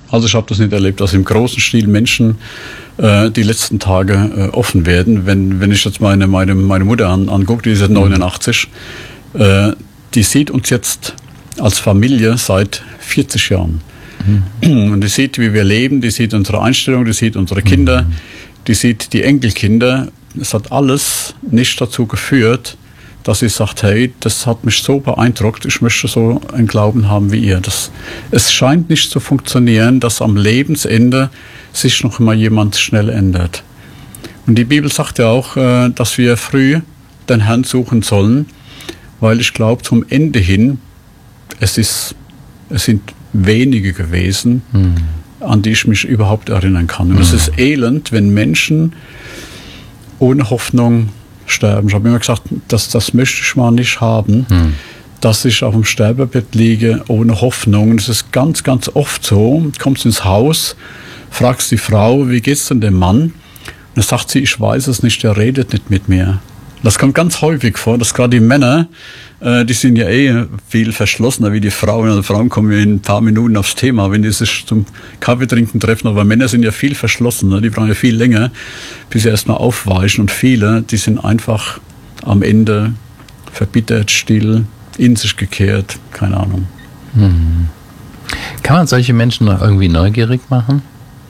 Also ich habe das nicht erlebt, dass im großen Stil Menschen die letzten Tage offen werden. Wenn ich jetzt meine Mutter angucke, die ist jetzt 89, die sieht uns jetzt als Familie seit 40 Jahren. Und die sieht, wie wir leben, die sieht unsere Einstellung, die sieht unsere Kinder, die sieht die Enkelkinder. Es hat alles nicht dazu geführt, dass sie sagt, hey, das hat mich so beeindruckt, ich möchte so einen Glauben haben wie ihr. Es scheint nicht zu funktionieren, dass am Lebensende sich noch mal jemand schnell ändert. Und die Bibel sagt ja auch, dass wir früh den Herrn suchen sollen, weil ich glaube, zum Ende hin, es sind wenige gewesen, an die ich mich überhaupt erinnern kann. Und es ist elend, wenn Menschen ohne Hoffnung sterben. Ich habe immer gesagt, das möchte ich mal nicht haben, dass ich auf dem Sterbebett liege ohne Hoffnung. Und es ist ganz, ganz oft so, kommst ins Haus, fragst die Frau, wie geht's denn dem Mann? Und dann sagt sie, ich weiß es nicht, der redet nicht mit mir. Das kommt ganz häufig vor, dass gerade die Männer, die sind ja viel verschlossener wie die Frauen. Also Frauen kommen in ein paar Minuten aufs Thema, wenn die sich zum Kaffee trinken treffen. Aber Männer sind ja viel verschlossener, die brauchen ja viel länger, bis sie erstmal aufweichen. Und viele, die sind einfach am Ende verbittert, still, in sich gekehrt, keine Ahnung. Kann man solche Menschen noch irgendwie neugierig machen?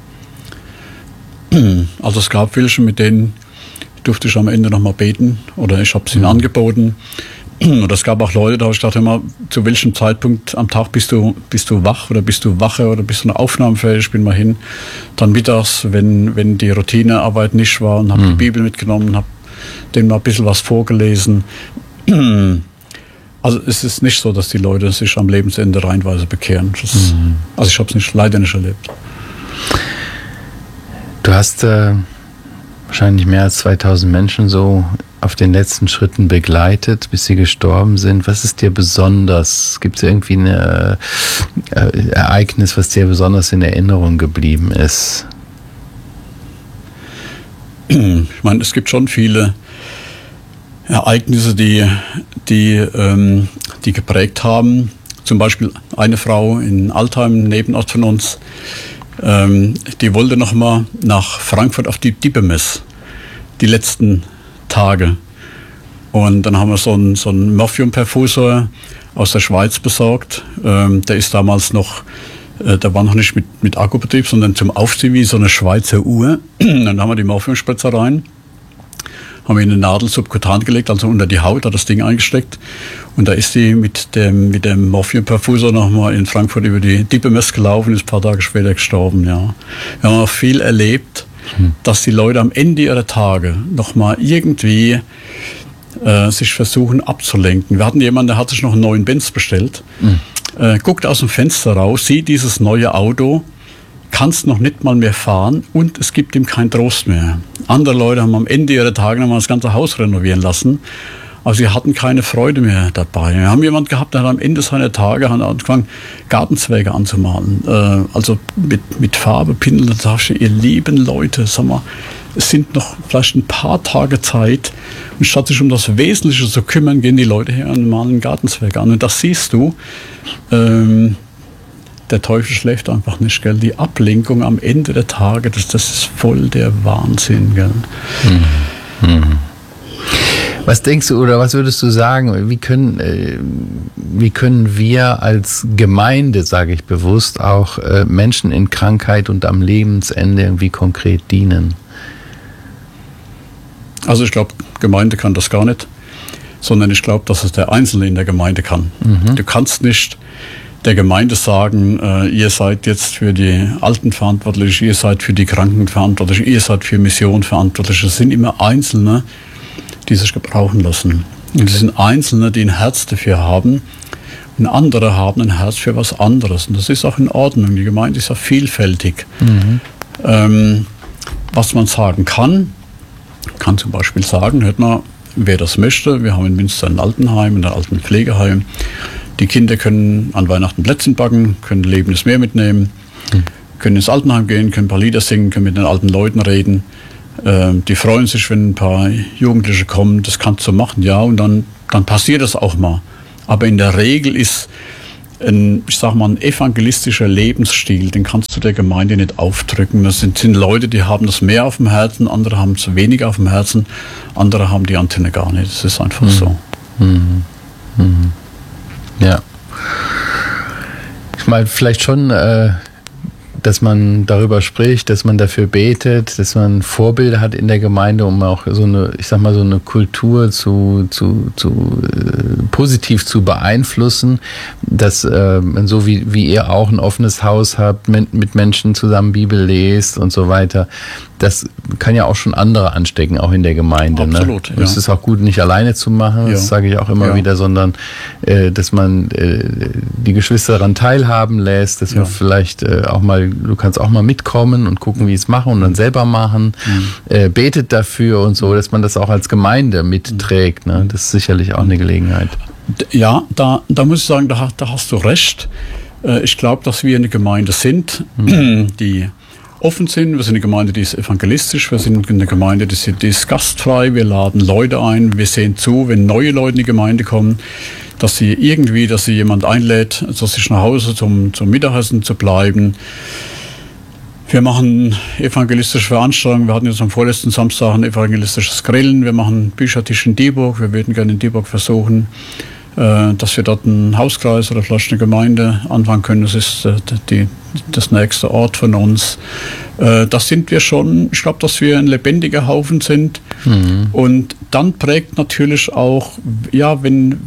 Also es gab welche, mit denen durfte ich am Ende nochmal beten oder ich habe es ihnen angeboten. Oder es gab auch Leute, da habe ich gedacht, immer, zu welchem Zeitpunkt am Tag bist du wach oder bist du wache oder bist du noch aufnahmefähig? Ich bin mal hin. Dann mittags, wenn die Routinearbeit nicht war und habe die Bibel mitgenommen, habe denen mal ein bisschen was vorgelesen. Also es ist nicht so, dass die Leute sich am Lebensende reihenweise bekehren. Also ich habe es leider nicht erlebt. Du hast wahrscheinlich mehr als 2000 Menschen so auf den letzten Schritten begleitet, bis sie gestorben sind. Was ist dir besonders? Gibt es irgendwie ein Ereignis, was dir besonders in Erinnerung geblieben ist? Ich meine, es gibt schon viele Ereignisse, die geprägt haben. Zum Beispiel eine Frau in Altheim, Nebenort von uns, die wollte noch mal nach Frankfurt auf die Dippemess, die letzten Tage. Und dann haben wir so einen Morphiumperfusor aus der Schweiz besorgt. Der ist damals noch, der war noch nicht mit Akkubetrieb, sondern zum Aufziehen wie so eine Schweizer Uhr. Dann haben wir die Morphiumspritze rein, haben in eine Nadel subkutan gelegt, also unter die Haut, hat das Ding eingesteckt. Und da ist die mit dem Morphiumperfusor nochmal in Frankfurt über die Dippemess gelaufen, ist ein paar Tage später gestorben. Ja. Wir haben auch viel erlebt, dass die Leute am Ende ihrer Tage nochmal irgendwie sich versuchen abzulenken. Wir hatten jemanden, der hat sich noch einen neuen Benz bestellt, guckt aus dem Fenster raus, sieht dieses neue Auto, kann es noch nicht mal mehr fahren und es gibt ihm keinen Trost mehr. Andere Leute haben am Ende ihrer Tage nochmal das ganze Haus renovieren lassen, aber sie hatten keine Freude mehr dabei. Wir haben jemanden gehabt, der hat am Ende seiner Tage angefangen, Gartenzwerge anzumalen. Also mit Farbe, Pinsel und Tasche. Ihr lieben Leute, sag mal, es sind noch vielleicht ein paar Tage Zeit und statt sich um das Wesentliche zu kümmern, gehen die Leute her und malen Gartenzwerge an. Und das siehst du, der Teufel schläft einfach nicht, gell? Die Ablenkung am Ende der Tage, das ist voll der Wahnsinn, gell? Was denkst du oder was würdest du sagen, wie können wir als Gemeinde, sage ich bewusst, auch Menschen in Krankheit und am Lebensende irgendwie konkret dienen? Also ich glaube, Gemeinde kann das gar nicht, sondern ich glaube, dass es der Einzelne in der Gemeinde kann. Du kannst nicht der Gemeinde sagen, ihr seid jetzt für die Alten verantwortlich, ihr seid für die Kranken verantwortlich, ihr seid für Mission verantwortlich. Es sind immer Einzelne, die sich gebrauchen lassen. Und es sind Einzelne, die ein Herz dafür haben und andere haben ein Herz für was anderes. Und das ist auch in Ordnung. Die Gemeinde ist ja vielfältig. Was man sagen kann zum Beispiel sagen, hört mal, wer das möchte, wir haben in Münster ein Altenheim, ein Altenpflegeheim. Die Kinder können an Weihnachten Plätzchen backen, können lebendes Meer mitnehmen, können ins Altenheim gehen, können ein paar Lieder singen, können mit den alten Leuten reden. Die freuen sich, wenn ein paar Jugendliche kommen, das kannst du machen, ja, und dann passiert das auch mal. Aber in der Regel ist ich sag mal, ein evangelistischer Lebensstil, den kannst du der Gemeinde nicht aufdrücken. Das sind Leute, die haben das mehr auf dem Herzen, andere haben es weniger auf dem Herzen, andere haben die Antenne gar nicht. Das ist einfach so. Ja. Ich meine, vielleicht schon, dass man darüber spricht, dass man dafür betet, dass man Vorbilder hat in der Gemeinde, um auch so eine, ich sag mal, so eine Kultur positiv zu beeinflussen, dass so wie ihr auch ein offenes Haus habt, mit Menschen zusammen Bibel lest und so weiter, das kann ja auch schon andere anstecken, auch in der Gemeinde. Absolut, ne? Ja. Es ist auch gut, nicht alleine zu machen, das sage ich auch immer wieder, sondern dass man die Geschwister daran teilhaben lässt, dass man vielleicht auch mal, du kannst auch mal mitkommen und gucken, wie es machen und dann selber machen, betet dafür und so, dass man das auch als Gemeinde mitträgt. Ne? Das ist sicherlich auch eine Gelegenheit. Ja, da muss ich sagen, da hast du recht. Ich glaube, dass wir eine Gemeinde sind, die offen sind. Wir sind eine Gemeinde, die ist evangelistisch. Wir sind eine Gemeinde, die ist gastfrei. Wir laden Leute ein. Wir sehen zu, wenn neue Leute in die Gemeinde kommen, dass sie jemand einlädt, zu sich nach Hause zum Mittagessen zu bleiben. Wir machen evangelistische Veranstaltungen. Wir hatten jetzt am vorletzten Samstag ein evangelistisches Grillen. Wir machen Büchertisch in Dieburg. Wir würden gerne in Dieburg versuchen, dass wir dort einen Hauskreis oder vielleicht eine Gemeinde anfangen können. Das ist das nächste Ort von uns. Das sind wir schon. Ich glaube, dass wir ein lebendiger Haufen sind. Und dann prägt natürlich auch, ja, wenn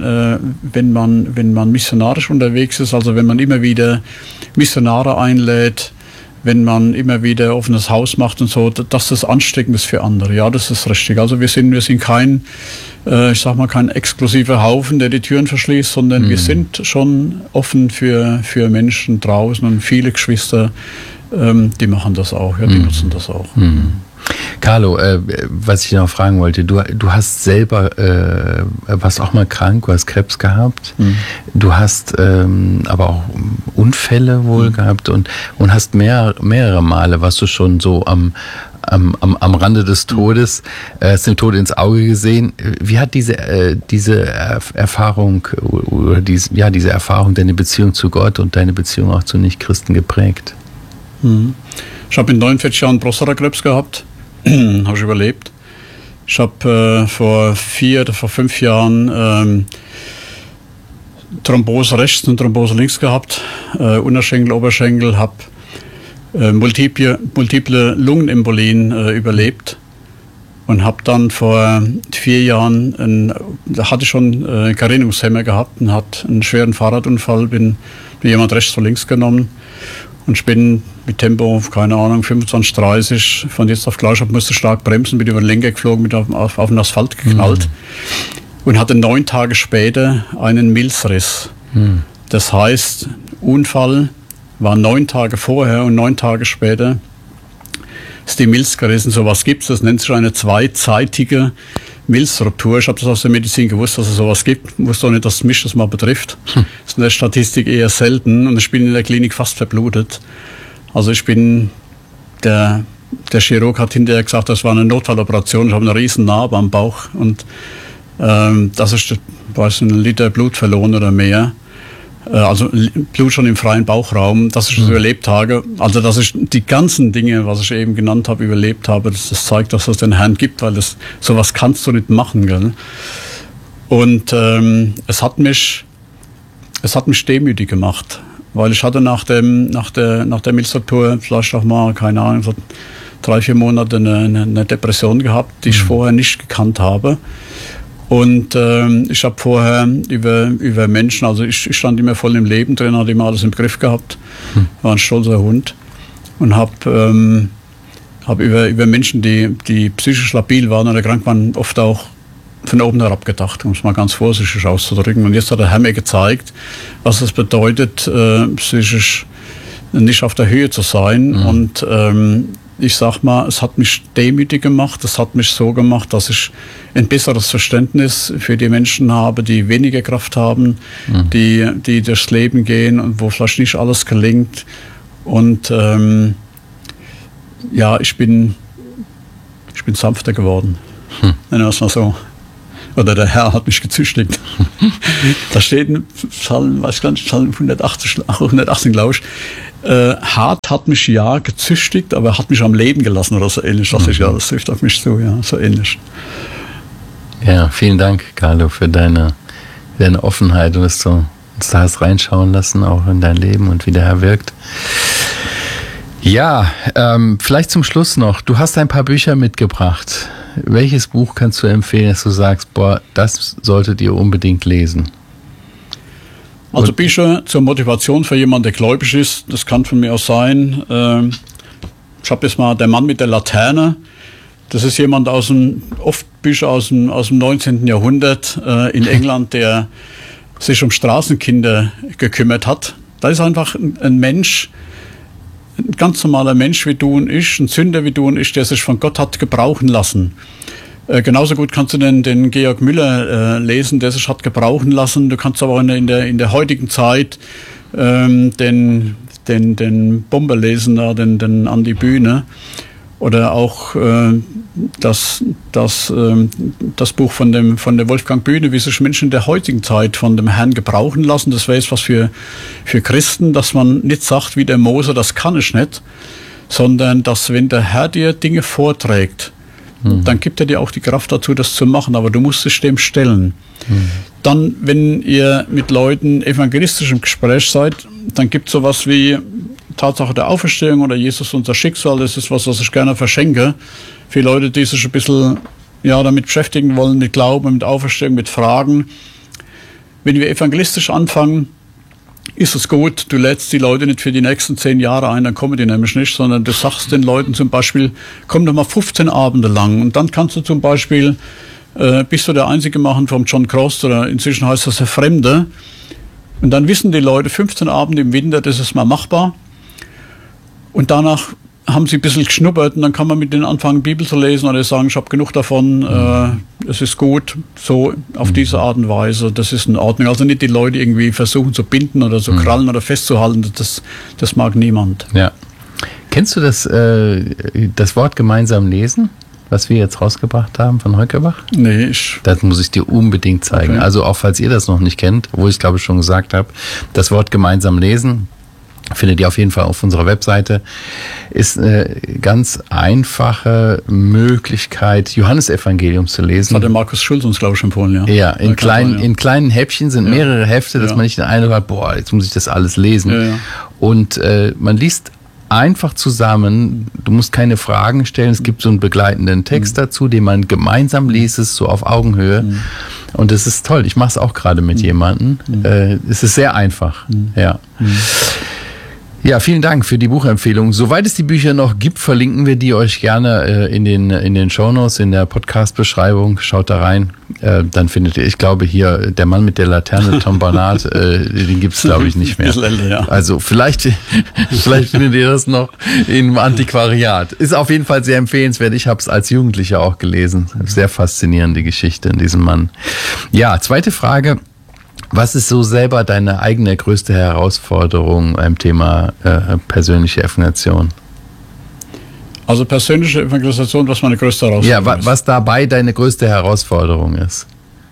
man missionarisch unterwegs ist, also wenn man immer wieder Missionare einlädt, wenn man immer wieder offenes Haus macht und so, dass das ansteckend ist für andere. Ja, das ist richtig. Also wir sind kein, ich sag mal, kein exklusiver Haufen, der die Türen verschließt, sondern wir sind schon offen für Menschen draußen und viele Geschwister, die machen das auch, ja, die nutzen das auch. Carlo, was ich noch fragen wollte, du hast selber, warst auch mal krank, du hast Krebs gehabt, du hast aber auch Unfälle wohl gehabt und hast mehrere Male, warst du schon so am Rande des Todes, hast den Tod ins Auge gesehen. Wie hat diese Erfahrung oder diese Erfahrung deine Beziehung zu Gott und deine Beziehung auch zu Nichtchristen geprägt? Ich habe in 49 Jahren Prostatakrebs gehabt. Habe ich überlebt. Ich habe vor 5 Jahren Thrombose rechts und Thrombose links gehabt, Unterschenkel, Oberschenkel, habe multiple Lungenembolien überlebt und habe dann vor 4 Jahren, da hatte ich schon Gerinnungshemmer gehabt und hatte einen schweren Fahrradunfall, bin jemand rechts vor links genommen. Und ich bin mit Tempo, keine Ahnung, 25, 30, von jetzt auf gleich, musste stark bremsen, bin über den Lenker geflogen, bin auf den Asphalt geknallt und hatte 9 Tage später einen Milzriss. Das heißt, Unfall war 9 Tage vorher und 9 Tage später ist die Milz gerissen. Sowas gibt es, das nennt sich eine zweizeitige Milzruptur. Ich habe das aus der Medizin gewusst, dass es sowas gibt. Ich wusste auch nicht, dass mich das mal betrifft. Das ist in der Statistik eher selten und ich bin in der Klinik fast verblutet. Also der Chirurg hat hinterher gesagt, das war eine Notfalloperation. Ich habe eine riesen Narbe am Bauch und das ist, ein Liter Blut verloren oder mehr. Also Blut schon im freien Bauchraum, dass ich das überlebt habe. Also dass ich die ganzen Dinge, was ich eben genannt habe, überlebt habe, das zeigt, dass es den Herrn gibt, weil sowas kannst du nicht machen, gell? Und es hat mich demütig gemacht, weil ich hatte nach der Milzruptur vielleicht auch mal, keine Ahnung, so 3-4 Monate eine Depression gehabt, die ich vorher nicht gekannt habe. Und ich habe vorher über Menschen, also ich stand immer voll im Leben drin, hatte immer alles im Griff gehabt, war ein stolzer Hund und habe über Menschen, die psychisch labil waren oder krank waren, oft auch von oben herab gedacht, um es mal ganz vorsichtig auszudrücken. Und jetzt hat der Herr mir gezeigt, was es bedeutet, psychisch nicht auf der Höhe zu sein. Und ich sag mal, es hat mich demütig gemacht, es hat mich so gemacht, dass ich ein besseres Verständnis für die Menschen habe, die weniger Kraft haben, die durchs Leben gehen und wo vielleicht nicht alles gelingt. Und ich bin sanfter geworden, nennen wir es mal so. Oder der Herr hat mich gezüchtigt. Da steht in Psalm, weiß gar nicht, Psalm 118, glaube ich, hart hat mich ja gezüchtigt, aber hat mich am Leben gelassen oder so ähnlich. Das trifft auf mich zu, ja, so ähnlich. Ja, vielen Dank, Carlo, für deine Offenheit und dass du uns da hast reinschauen lassen, auch in dein Leben und wie der Herr wirkt. Ja, vielleicht zum Schluss noch. Du hast ein paar Bücher mitgebracht. Welches Buch kannst du empfehlen, dass du sagst, boah, das solltet ihr unbedingt lesen? Also Bücher zur Motivation für jemanden, der gläubig ist, das kann von mir aus sein. Ich habe jetzt mal Der Mann mit der Laterne. Das ist jemand oft Bücher aus dem 19. Jahrhundert in England, der sich um Straßenkinder gekümmert hat. Da ist einfach ein Mensch, ein ganz normaler Mensch wie du und ich, ein Sünder wie du und ich, der sich von Gott hat gebrauchen lassen. Genauso gut kannst du den Georg Müller lesen, der sich hat gebrauchen lassen. Du kannst aber auch in der heutigen Zeit den Bomber lesen, den Andi Bühne. Oder auch das Buch von der Wolfgang Bühne, wie sich Menschen in der heutigen Zeit von dem Herrn gebrauchen lassen. Das wäre jetzt was für Christen, dass man nicht sagt, wie der Mose, das kann ich nicht, sondern dass, wenn der Herr dir Dinge vorträgt, dann gibt er dir auch die Kraft dazu, das zu machen, aber du musst dich dem stellen. Dann, wenn ihr mit Leuten evangelistisch im Gespräch seid, dann gibt es sowas wie Tatsache der Auferstehung oder Jesus unser Schicksal. Das ist was ich gerne verschenke. Für Leute, die sich ein bisschen damit beschäftigen wollen, mit Glauben, mit Auferstehung, mit Fragen. Wenn wir evangelistisch anfangen, ist es gut, du lädst die Leute nicht für die nächsten 10 Jahre ein, dann kommen die nämlich nicht, sondern du sagst den Leuten zum Beispiel, komm doch mal 15 Abende lang und dann kannst du zum Beispiel, bist du der Einzige machen vom John Cross oder inzwischen heißt das der Fremde, und dann wissen die Leute, 15 Abende im Winter, das ist mal machbar, und danach haben sie ein bisschen geschnuppert und dann kann man mit denen anfangen, Bibel zu lesen oder sagen, ich habe genug davon, es ist gut, so auf diese Art und Weise, das ist in Ordnung. Also nicht die Leute irgendwie versuchen zu binden oder zu krallen oder festzuhalten, das mag niemand. Ja. Kennst du das Wort gemeinsam lesen, was wir jetzt rausgebracht haben von Heukerbach? Nee, das muss ich dir unbedingt zeigen. Okay. Also auch falls ihr das noch nicht kennt, wo ich es glaube ich schon gesagt habe, das Wort gemeinsam lesen, findet ihr auf jeden Fall auf unserer Webseite, ist eine ganz einfache Möglichkeit, Johannesevangelium zu lesen. Das hat der Markus Schulz uns, glaube ich, empfohlen, ja. Ja, in kleinen Häppchen sind mehrere Hefte, dass man nicht den Eindruck hat, boah, jetzt muss ich das alles lesen. Ja. Und man liest einfach zusammen, du musst keine Fragen stellen, es gibt so einen begleitenden Text dazu, den man gemeinsam liest, ist so auf Augenhöhe. Und das ist toll, ich mache es auch gerade mit jemandem. Es ist sehr einfach, ja. Ja, vielen Dank für die Buchempfehlung. Soweit es die Bücher noch gibt, verlinken wir die euch gerne in den Shownotes, in der Podcast-Beschreibung. Schaut da rein. Dann findet ihr, ich glaube hier, Der Mann mit der Laterne, Tom Barnard, den gibt's glaube ich nicht mehr. Also vielleicht findet ihr das noch im Antiquariat. Ist auf jeden Fall sehr empfehlenswert. Ich habe es als Jugendlicher auch gelesen. Sehr faszinierende Geschichte in diesem Mann. Ja, zweite Frage. Was ist so selber deine eigene größte Herausforderung beim Thema persönliche Evangelisation? Also persönliche Evangelisation, was meine größte Herausforderung ist? Ja, was dabei deine größte Herausforderung ist?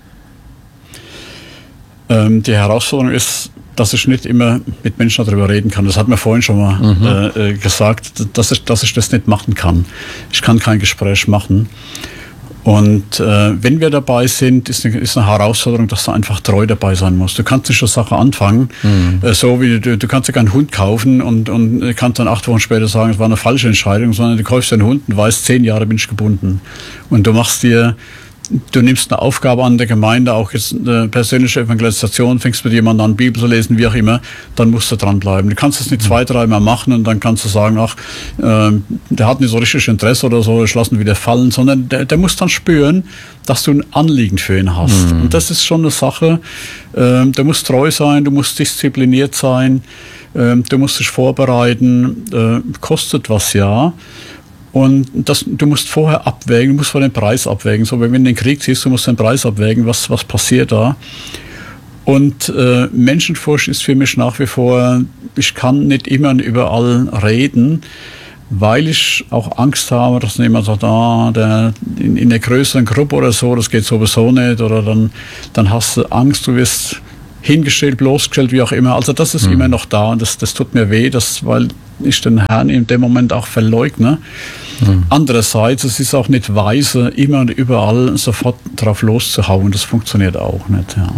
Die Herausforderung ist, dass ich nicht immer mit Menschen darüber reden kann. Das hat mir vorhin schon mal gesagt, dass ich das nicht machen kann. Ich kann kein Gespräch machen. Und wenn wir dabei sind, ist eine Herausforderung, dass du einfach treu dabei sein musst. Du kannst nicht eine Sache anfangen, so wie du kannst ja keinen Hund kaufen und kannst dann 8 Wochen später sagen, es war eine falsche Entscheidung, sondern du kaufst einen Hund und weißt, 10 Jahre bin ich gebunden. Und du nimmst eine Aufgabe an der Gemeinde, auch jetzt eine persönliche Evangelisation, fängst mit jemandem an, Bibel zu lesen, wie auch immer, dann musst du dranbleiben. Du kannst es nicht 2, 3 Mal machen und dann kannst du sagen, der hat nicht so richtig Interesse oder so, ich lasse ihn wieder fallen, sondern der muss dann spüren, dass du ein Anliegen für ihn hast. Und das ist schon eine Sache, du musst treu sein, du musst diszipliniert sein, du musst dich vorbereiten, kostet was, ja. Und du musst vorher abwägen, du musst vor den Preis abwägen. So, wenn du in den Krieg ziehst, du musst den Preis abwägen, was passiert da. Und Menschenfurcht ist für mich nach wie vor, ich kann nicht immer und überall reden, weil ich auch Angst habe, dass jemand sagt, in der größeren Gruppe oder so, das geht sowieso nicht, oder dann hast du Angst, du wirst hingestellt, bloßgestellt, wie auch immer. Also das ist immer noch da und das tut mir weh, weil ich den Herrn in dem Moment auch verleugne. Andererseits, es ist auch nicht weise, immer und überall sofort drauf loszuhauen. Das funktioniert auch nicht. Ja.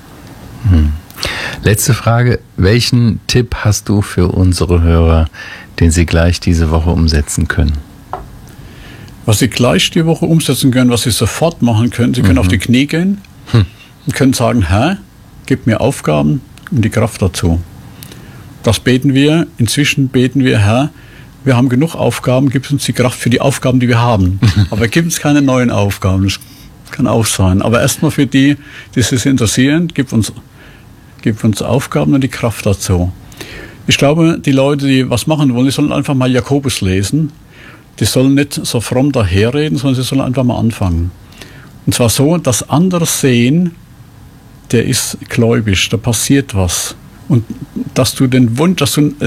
Letzte Frage. Welchen Tipp hast du für unsere Hörer, den sie gleich diese Woche umsetzen können? Was sie gleich die Woche umsetzen können, was sie sofort machen können, sie können auf die Knie gehen und können sagen, Herr, gib mir Aufgaben und die Kraft dazu. Das beten wir. Inzwischen beten wir, Herr, wir haben genug Aufgaben, gib uns die Kraft für die Aufgaben, die wir haben. Aber gib uns keine neuen Aufgaben. Das kann auch sein. Aber erstmal für die sich interessieren, gib uns Aufgaben und die Kraft dazu. Ich glaube, die Leute, die was machen wollen, die sollen einfach mal Jakobus lesen. Die sollen nicht so fromm daherreden, sondern sie sollen einfach mal anfangen. Und zwar so, dass andere sehen, der ist gläubig, da passiert was. Und dass du den Wunsch, dass du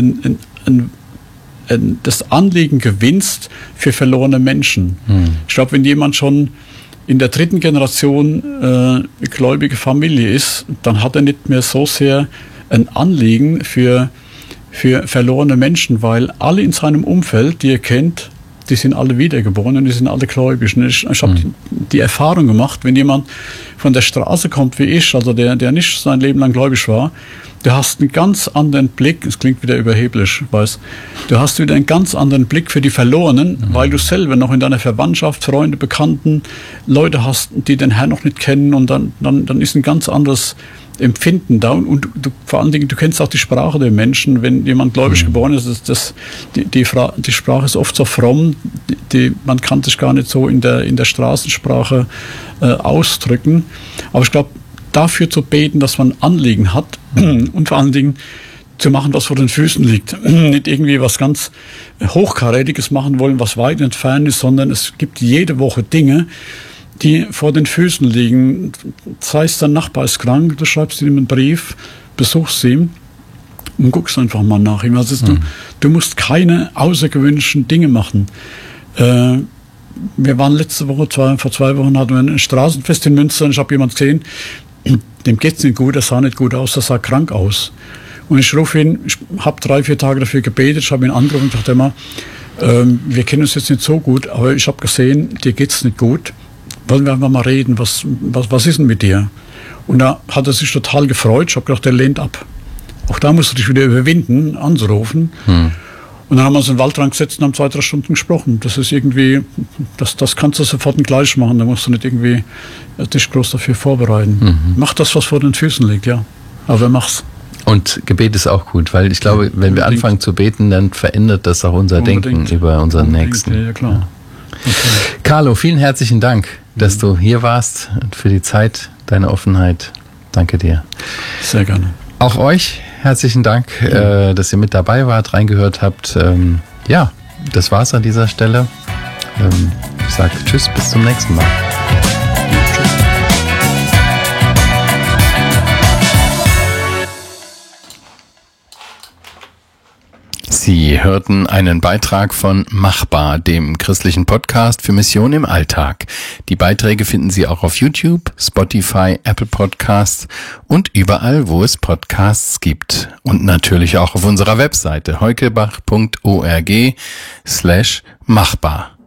das Anliegen gewinnst für verlorene Menschen. Ich glaube, wenn jemand schon in der 3. Generation gläubige Familie ist, dann hat er nicht mehr so sehr ein Anliegen für verlorene Menschen, weil alle in seinem Umfeld, die er kennt, die sind alle wiedergeboren und die sind alle gläubig. Ich habe die Erfahrung gemacht, wenn jemand von der Straße kommt wie ich, also der nicht sein Leben lang gläubig war, du hast einen ganz anderen Blick, es klingt wieder überheblich, du hast wieder einen ganz anderen Blick für die Verlorenen, weil du selber noch in deiner Verwandtschaft, Freunde, Bekannten, Leute hast, die den Herrn noch nicht kennen und dann ist ein ganz anderes Empfinden da und du, vor allen Dingen, du kennst auch die Sprache der Menschen. Wenn jemand gläubig geboren ist, die Sprache ist oft so fromm, man kann sich gar nicht so in der Straßensprache ausdrücken. Aber ich glaube, dafür zu beten, dass man Anliegen hat und vor allen Dingen zu machen, was vor den Füßen liegt. Nicht irgendwie was ganz Hochkarätiges machen wollen, was weit entfernt ist, sondern es gibt jede Woche Dinge, die vor den Füßen liegen. Sei es, dein Nachbar ist krank, du schreibst ihm einen Brief, besuchst ihn und guckst einfach mal nach ihm. Also du musst keine außergewöhnlichen Dinge machen. Wir waren letzte Woche, vor 2 Wochen hatten wir ein Straßenfest in Münster und ich habe jemanden gesehen, dem geht's nicht gut, der sah nicht gut aus, der sah krank aus. Und ich rufe ihn, ich habe 3-4 Tage dafür gebetet, ich habe ihn angerufen und dachte immer, wir kennen uns jetzt nicht so gut, aber ich habe gesehen, dir geht's nicht gut. Wollen wir einfach mal reden, was ist denn mit dir? Und da hat er sich total gefreut. Ich habe gedacht, der lehnt ab. Auch da musst du dich wieder überwinden, anzurufen. Und dann haben wir uns in den Wald reingesetzt und haben 2-3 Stunden gesprochen. Das ist irgendwie, das kannst du sofort gleich machen. Da musst du nicht irgendwie dich groß dafür vorbereiten. Mach das, was vor den Füßen liegt, ja. Aber mach's. Und Gebet ist auch gut, weil ich glaube, wenn wir anfangen zu beten, dann verändert das auch unser Denken über unseren Nächsten. Ja, klar. Okay. Carlo, vielen herzlichen Dank, dass du hier warst und für die Zeit, deine Offenheit. Danke dir. Sehr gerne. Auch euch herzlichen Dank, dass ihr mit dabei wart, reingehört habt. Ja, das war's an dieser Stelle. Ich sage Tschüss, bis zum nächsten Mal. Sie hörten einen Beitrag von Machbar, dem christlichen Podcast für Mission im Alltag. Die Beiträge finden Sie auch auf YouTube, Spotify, Apple Podcasts und überall, wo es Podcasts gibt. Und natürlich auch auf unserer Webseite heukebach.org/machbar.